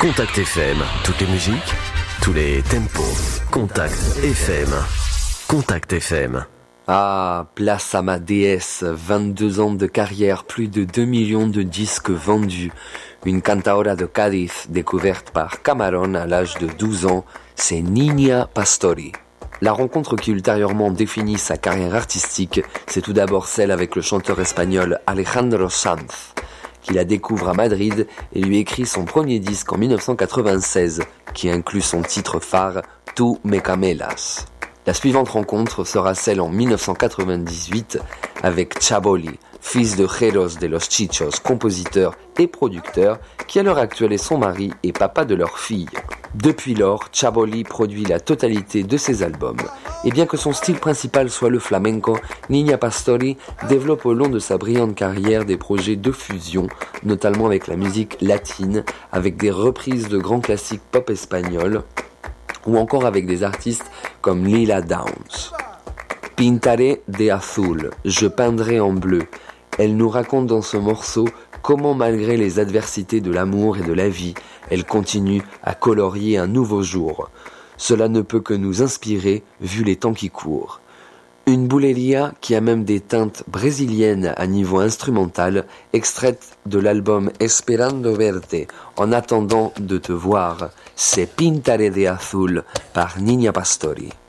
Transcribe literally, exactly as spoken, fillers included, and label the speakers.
Speaker 1: Contact F M, toutes les musiques, tous les tempos. Contact F M. Contact F M.
Speaker 2: Ah, place à ma déesse, vingt-deux ans de carrière, plus de deux millions de disques vendus. Une cantaora de Cádiz découverte par Camarón à l'âge de douze ans, c'est Niña Pastori. La rencontre qui ultérieurement définit sa carrière artistique, c'est tout d'abord celle avec le chanteur espagnol Alejandro Sanz, qui la découvre à Madrid et lui écrit son premier disque en dix-neuf cent quatre-vingt-seize, qui inclut son titre phare « Tu me camelas ». La suivante rencontre sera celle en dix-neuf cent quatre-vingt-dix-huit avec Chaboli, fils de Jeros de los Chichos, compositeur et producteur, qui à l'heure actuelle est son mari et papa de leur fille. Depuis lors, Chaboli produit la totalité de ses albums. Et bien que son style principal soit le flamenco, Niña Pastori développe au long de sa brillante carrière des projets de fusion, notamment avec la musique latine, avec des reprises de grands classiques pop espagnols, ou encore avec des artistes comme Lila Downs. Pintaré de azul, je peindrai en bleu. Elle nous raconte dans ce morceau comment, malgré les adversités de l'amour et de la vie, elle continue à colorier un nouveau jour. Cela ne peut que nous inspirer, vu les temps qui courent. Une bulería qui a même des teintes brésiliennes à niveau instrumental, extraite de l'album Esperando Verte, en attendant de te voir, c'est Pintaré de azul par Niña Pastori.